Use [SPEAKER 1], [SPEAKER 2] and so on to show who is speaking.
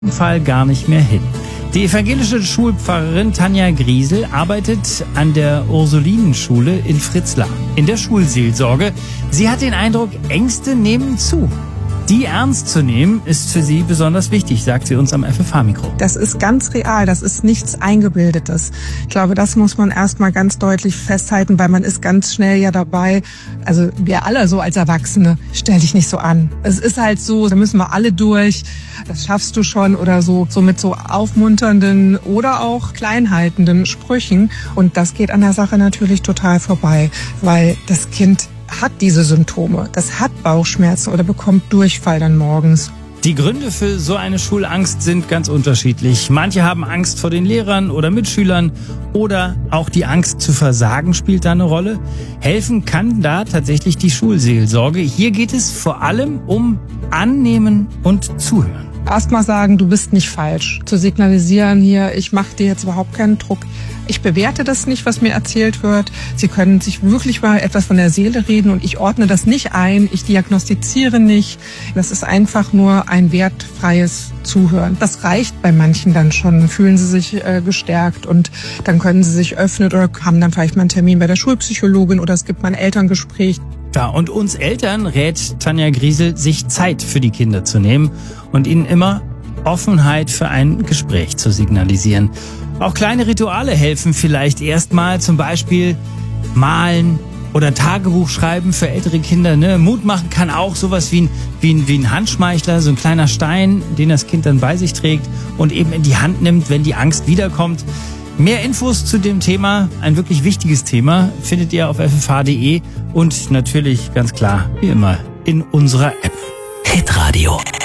[SPEAKER 1] Fall gar nicht mehr hin. Die evangelische Schulpfarrerin Tanja Griesel arbeitet an der Ursulinenschule in Fritzlar in der Schulseelsorge. Sie hat den Eindruck, Ängste nehmen zu. Die ernst zu nehmen, ist für sie besonders wichtig, sagt sie uns am FFH-Mikro.
[SPEAKER 2] Das ist ganz real, das ist nichts Eingebildetes. Ich glaube, das muss man erstmal ganz deutlich festhalten, weil man ist ganz schnell ja dabei, also wir alle so als Erwachsene, stell dich nicht so an. Es ist halt so, da müssen wir alle durch, das schaffst du schon oder so mit so aufmunternden oder auch kleinhaltenden Sprüchen. Und das geht an der Sache natürlich total vorbei, weil das Kind hat diese Symptome, das hat Bauchschmerzen oder bekommt Durchfall dann morgens.
[SPEAKER 1] Die Gründe für so eine Schulangst sind ganz unterschiedlich. Manche haben Angst vor den Lehrern oder Mitschülern oder auch die Angst zu versagen spielt da eine Rolle. Helfen kann da tatsächlich die Schulseelsorge. Hier geht es vor allem um Annehmen und Zuhören.
[SPEAKER 2] Erstmal sagen, du bist nicht falsch. Zu signalisieren hier, ich mache dir jetzt überhaupt keinen Druck. Ich bewerte das nicht, was mir erzählt wird. Sie können sich wirklich mal etwas von der Seele reden und ich ordne das nicht ein. Ich diagnostiziere nicht. Das ist einfach nur ein wertfreies Zuhören. Das reicht bei manchen dann schon. Fühlen sie sich gestärkt und dann können sie sich öffnen oder haben dann vielleicht mal einen Termin bei der Schulpsychologin oder es gibt mal ein Elterngespräch.
[SPEAKER 1] Ja, und uns Eltern rät Tanja Griesel, sich Zeit für die Kinder zu nehmen und ihnen immer Offenheit für ein Gespräch zu signalisieren. Auch kleine Rituale helfen vielleicht erstmal, zum Beispiel malen oder Tagebuch schreiben für ältere Kinder. Ne? Mut machen kann auch sowas wie ein Handschmeichler, so ein kleiner Stein, den das Kind dann bei sich trägt und eben in die Hand nimmt, wenn die Angst wiederkommt. Mehr Infos zu dem Thema, ein wirklich wichtiges Thema, findet ihr auf ffh.de und natürlich ganz klar, wie immer, in unserer App.
[SPEAKER 3] Hitradio.